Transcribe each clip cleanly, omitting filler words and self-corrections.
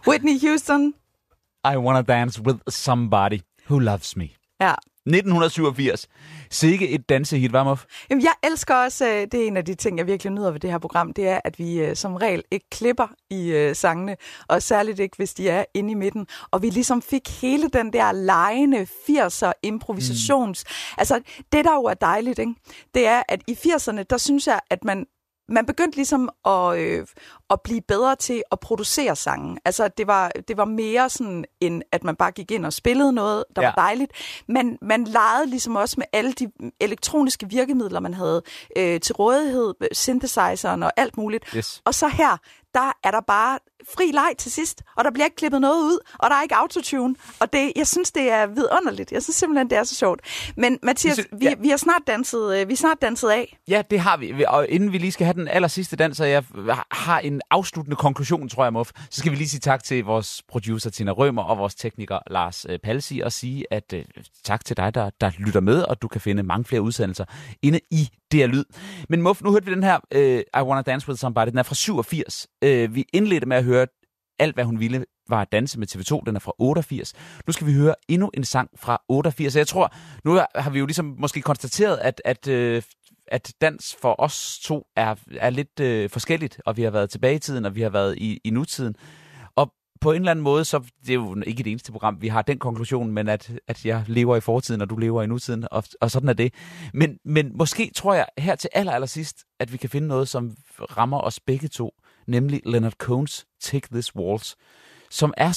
Whitney Houston. I wanna dance with somebody who loves me. Ja. 1987. Sikke et dansehit, hva' Muff? Jamen, jeg elsker også, det er en af de ting, jeg virkelig nyder ved det her program, det er, at vi som regel ikke klipper i sangene, og særligt ikke, hvis de er inde i midten. Og vi ligesom fik hele den der legende 80'er improvisations... Altså, det der jo er dejligt, ikke? Det er, at i 80'erne, der synes jeg, at man begyndte ligesom at blive bedre til at producere sange. Altså, det var mere sådan, end at man bare gik ind og spillede noget, der var dejligt. Men man legede ligesom også med alle de elektroniske virkemidler, man havde til rådighed, synthesizeren og alt muligt. Yes. Og så her, der er der bare fri leg til sidst, og der bliver ikke klippet noget ud, og der er ikke autotune. Og jeg synes, det er vidunderligt. Jeg synes simpelthen, det er så sjovt. Men Mathias, vi har snart danset af. Ja, det har vi. Og inden vi lige skal have den aller sidste dans, og jeg har en afsluttende konklusion, tror jeg, Muff, så skal vi lige sige tak til vores producer, Tina Rømer, og vores tekniker, Lars Palsi, og sige, at tak til dig, der lytter med, og du kan finde mange flere udsendelser inde i DR Lyd. Men Muff, nu hørte vi den her I Wanna Dance With Somebody, den er fra 87. Vi indledte med at høre Alt, hvad hun ville, var at danse med TV2. Den er fra 88. Nu skal vi høre endnu en sang fra 88. Jeg tror, nu har vi jo ligesom måske konstateret, at dans for os to er lidt forskelligt, og vi har været tilbage i tiden, og vi har været i nutiden. Og på en eller anden måde, så det er jo ikke det eneste program, vi har den konklusion, men at jeg lever i fortiden, og du lever i nutiden, og sådan er det. Men måske tror jeg her til allersidst, at vi kan finde noget, som rammer os begge to, nemlig Leonard Cohen's Take This Waltz, som er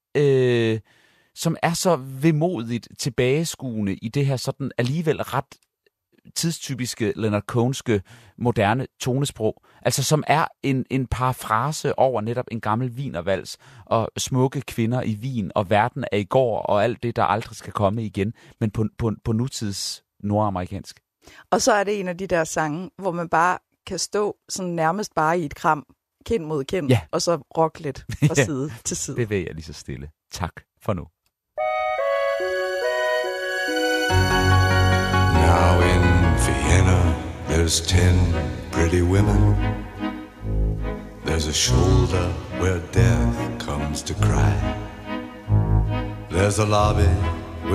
så vemodigt tilbageskuende i det her sådan alligevel ret tidstypiske Leonard Cohenske moderne tonesprog, altså som er en parafrase over netop en gammel wienervals og smukke kvinder i Wien og verden er i går og alt det, der aldrig skal komme igen, men på nutids nordamerikansk. Og så er det en af de der sange, hvor man bare kan stå sådan nærmest bare i et kram, kind mod kind, og så rock lidt fra side til side. Det vil jeg lige så stille. Tak for nu. Now in Vienna, there's 10 pretty women. There's a shoulder where death comes to cry. There's a lobby